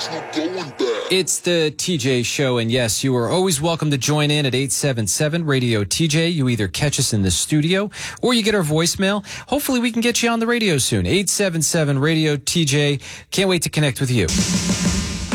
It's the TJ Show, and yes, you are always welcome to join in at 877 Radio TJ. You either catch us in the studio or you get our voicemail. Hopefully we can get you on the radio soon. 877 Radio TJ. Can't wait to connect with you.